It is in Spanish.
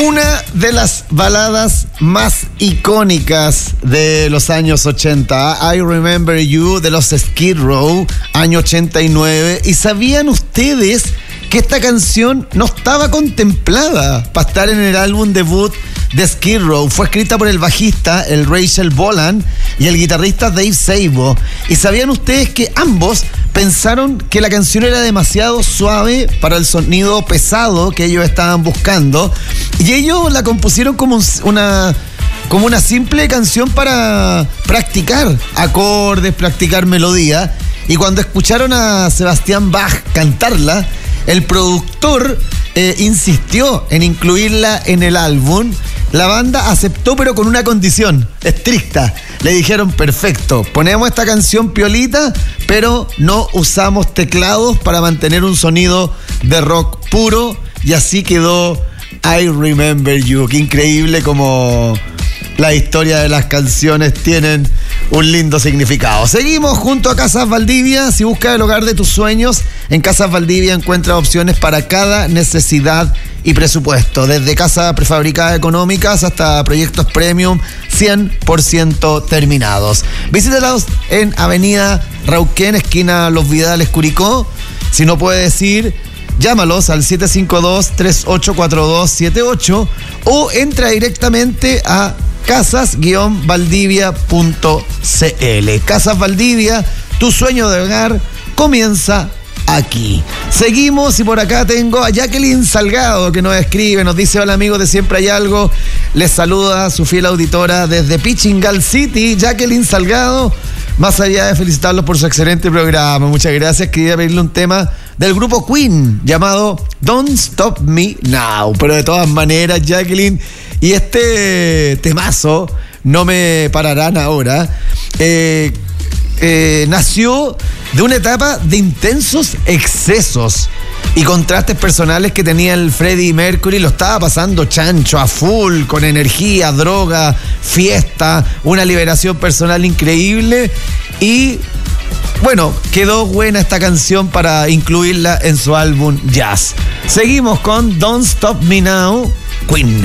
Una de las baladas más icónicas de los años 80, I Remember You, de los Skid Row, año 89. ¿Y sabían ustedes que esta canción no estaba contemplada para estar en el álbum debut de Skid Row? Fue escrita por el bajista, el Rachel Bolan, y el guitarrista Dave Sabo. ¿Y sabían ustedes que ambos pensaron que la canción era demasiado suave para el sonido pesado que ellos estaban buscando? Y ellos la compusieron como una simple canción para practicar acordes, practicar melodía. Y cuando escucharon a Sebastián Bach cantarla, el productor insistió en incluirla en el álbum. La banda aceptó, pero con una condición estricta. Le dijeron, perfecto, ponemos esta canción piolita, pero no usamos teclados para mantener un sonido de rock puro. Y así quedó I Remember You. Qué increíble como la historia de las canciones tienen un lindo significado. Seguimos junto a Casas Valdivia. Si buscas el hogar de tus sueños, en Casas Valdivia encuentras opciones para cada necesidad y presupuesto. Desde casas prefabricadas económicas hasta proyectos premium 100% terminados. Visítalos en Avenida Rauquén, esquina Los Vidales, Curicó. Si no puedes ir, llámalos al 752-384278 o entra directamente a casas-valdivia.cl. Casas Valdivia, tu sueño de hogar comienza aquí. Seguimos y por acá tengo a Jacqueline Salgado que nos escribe, nos dice: hola amigos de Siempre Hay Algo, les saluda su fiel auditora desde Pichingal City, Jacqueline Salgado. Más allá de felicitarlos por su excelente programa, muchas gracias, quería pedirle un tema del grupo Queen llamado Don't Stop Me Now. Pero de todas maneras, Jacqueline, y este temazo, No Me Pararán Ahora, nació de una etapa de intensos excesos y contrastes personales que tenía el Freddie Mercury. Lo estaba pasando chancho, a full, con energía, droga, fiesta, una liberación personal increíble. Y bueno, quedó buena esta canción para incluirla en su álbum Jazz. Seguimos con Don't Stop Me Now, Queen.